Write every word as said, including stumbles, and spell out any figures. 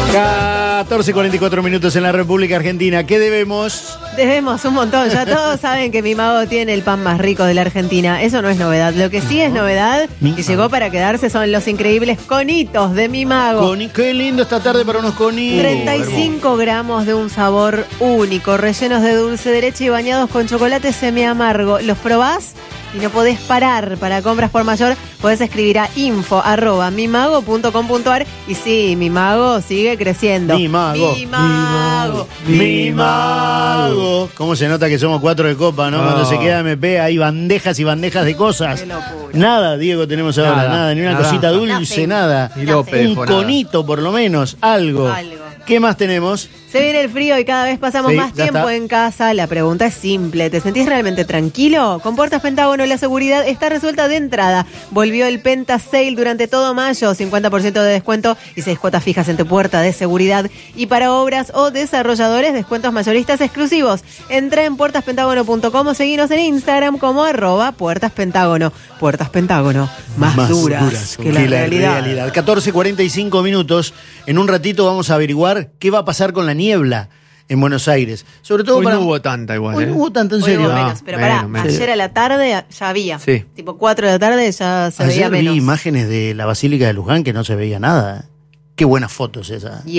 catorce cuarenta y cuatro minutos en la República Argentina. ¿Qué debemos? Debemos un montón. Ya todos saben que Mi Mago tiene el pan más rico de la Argentina. Eso no es novedad. Lo que sí es novedad Mi y llegó para quedarse son los increíbles conitos de Mi Mago. Coni, qué lindo esta tarde para unos conitos. treinta y cinco gramos de un sabor único, rellenos de dulce de leche y bañados con chocolate semi amargo. ¿Los probás? Y no podés parar. Para compras por mayor, podés escribir a info arroba mimago punto com punto ar. Y sí, Mi Mago sigue creciendo. Mi Mago. Mi Mago. Mi Mago. ¿Cómo se nota que somos cuatro de copa, no? No. Cuando se queda M P hay bandejas y bandejas de cosas. Qué locura. Nada, Diego, tenemos ahora. Nada, Nada, ni una nada. cosita dulce, nada. Ni López. Un por nada. conito, por lo menos, algo. Algo. ¿Qué más tenemos? Se viene el frío y cada vez pasamos Sí, más ya tiempo está. en casa. La pregunta es simple. ¿Te sentís realmente tranquilo? Con Puertas Pentágono la seguridad está resuelta de entrada. Volvió el Penta Sale durante todo mayo. cincuenta por ciento de descuento y seis cuotas fijas en tu puerta de seguridad. Y para obras o desarrolladores, descuentos mayoristas exclusivos. Entra en puertas pentágono punto com o seguinos en Instagram como arroba Puertas Pentágono. Puertas Pentágono, más, duras, que la realidad. catorce cuarenta y cinco minutos. En un ratito vamos a averiguar qué va a pasar con la niebla en Buenos Aires. Sobre todo Hoy para... no hubo tanta igual, Hoy ¿eh? no hubo tanto, en Hoy hubo serio. menos, Ah, pero menos, pará, menos. ayer a la tarde ya había. Sí. Tipo cuatro de la tarde ya se Ayer veía vi menos. imágenes de la Basílica de Luján que no se veía nada. Qué buenas fotos esas.